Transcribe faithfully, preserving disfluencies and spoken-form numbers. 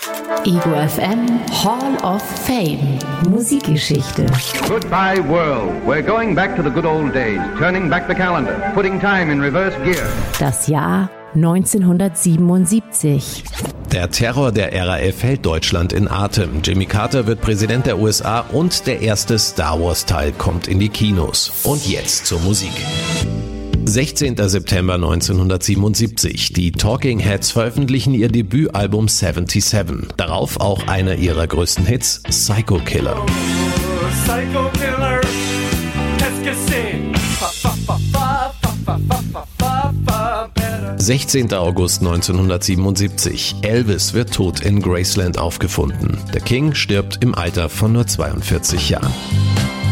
Ego F M Hall of Fame Musikgeschichte. Goodbye world. We're going back to the good old days, turning back the calendar, putting time in reverse gear. Das Jahr neunzehnhundertsiebenundsiebzig. Der Terror der R A F hält Deutschland in Atem. Jimmy Carter wird Präsident der U S A und der erste Star Wars Teil kommt in die Kinos. Und jetzt zur Musik. sechzehnter September neunzehnhundertsiebenundsiebzig. Die Talking Heads veröffentlichen ihr Debütalbum siebenundsiebzig. Darauf auch einer ihrer größten Hits, Psycho Killer. Oh, Psycho Killer, sechzehnter August neunzehnhundertsiebenundsiebzig. Elvis wird tot in Graceland aufgefunden. Der King stirbt im Alter von nur zweiundvierzig Jahren.